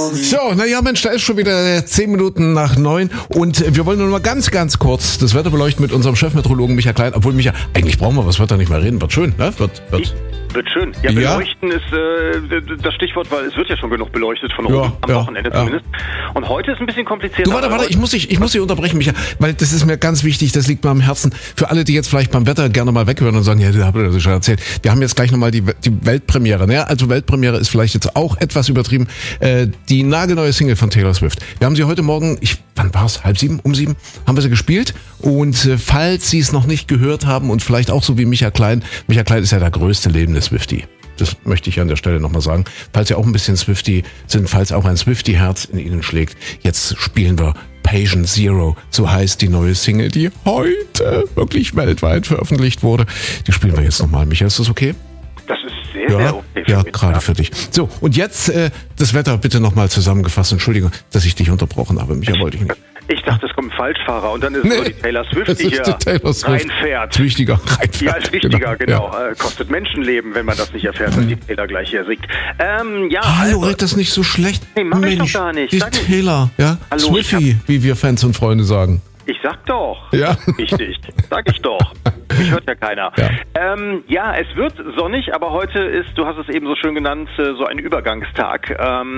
So, naja, Mensch, da ist schon wieder 10 Minuten nach 9 und wir wollen nur mal ganz, ganz kurz das Wetter beleuchten mit unserem Chefmeteorologen Michael Klein. Obwohl, Michael, eigentlich brauchen wir über das Wetter nicht mehr reden. Wird schön, ne? Wird schön. Ja, beleuchten ist das Stichwort, weil es wird ja schon genug beleuchtet von oben, am Wochenende zumindest. Und heute ist ein bisschen komplizierter. Du, warte, ich muss dich unterbrechen, Michael, weil das ist mir ganz wichtig, das liegt mir am Herzen. Für alle, die jetzt vielleicht beim Wetter gerne mal weghören und sagen, ja, das habt ihr schon erzählt. Wir haben jetzt gleich nochmal die Weltpremiere. Ne? Also Weltpremiere ist vielleicht jetzt auch etwas übertrieben. Die nagelneue Single von Taylor Swift. Wir haben sie heute Morgen, wann war es? 6:30, um 7, haben wir sie gespielt. Und falls Sie es noch nicht gehört haben und vielleicht auch so wie Michael Klein ist ja der größte lebende Swiftie. Das möchte ich an der Stelle nochmal sagen. Falls Sie auch ein bisschen Swiftie sind, falls auch ein Swiftie-Herz in Ihnen schlägt, jetzt spielen wir Patient Zero, so heißt die neue Single, die heute wirklich weltweit veröffentlicht wurde. Die spielen wir jetzt nochmal. Michael, ist das okay? Das ist sehr okay. Ja, gerade für dich. So, und jetzt das Wetter bitte nochmal zusammengefasst. Entschuldigung, dass ich dich unterbrochen habe. Michael, wollte ich nicht. Ich dachte, es kommt ein Falschfahrer und dann ist nur die Taylor Swift, die hier reinfährt. Wichtiger reinfährt. Ja, ist wichtiger, genau. Ja. Kostet Menschenleben, wenn man das nicht erfährt, dass die Taylor gleich hier singt. Hallo, red das nicht so schlecht. Nee, mach ich doch gar nicht. Die Taylor, ja? Hallo, Swiftie, wie wir Fans und Freunde sagen. Ich sag doch. Ja. Richtig. Sag ich doch. Mich hört ja keiner. Ja. Es wird sonnig, aber heute ist, du hast es eben so schön genannt, so ein Übergangstag.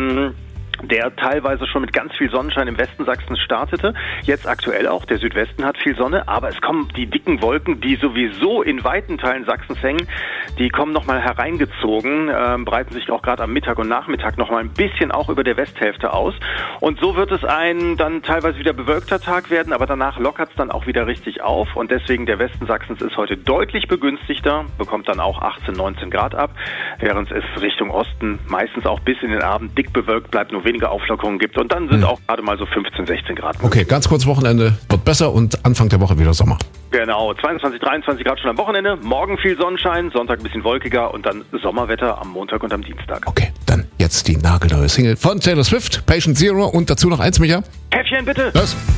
Der teilweise schon mit ganz viel Sonnenschein im Westen Sachsens startete. Jetzt aktuell auch. Der Südwesten hat viel Sonne, aber es kommen die dicken Wolken, die sowieso in weiten Teilen Sachsens hängen, die kommen nochmal hereingezogen, breiten sich auch gerade am Mittag und Nachmittag nochmal ein bisschen auch über der Westhälfte aus. Und so wird es ein dann teilweise wieder bewölkter Tag werden, aber danach lockert es dann auch wieder richtig auf. Und deswegen der Westen Sachsens ist heute deutlich begünstigter, bekommt dann auch 18, 19 Grad ab, während es Richtung Osten meistens auch bis in den Abend dick bewölkt bleibt, nur weniger Auflockerungen gibt und dann sind auch gerade mal so 15, 16 Grad. Okay, ganz kurz Wochenende wird besser und Anfang der Woche wieder Sommer. Genau, 22, 23 Grad schon am Wochenende, morgen viel Sonnenschein, Sonntag ein bisschen wolkiger und dann Sommerwetter am Montag und am Dienstag. Okay, dann jetzt die nagelneue Single von Taylor Swift, Patient Zero und dazu noch eins, Micha. Käffchen bitte! Was?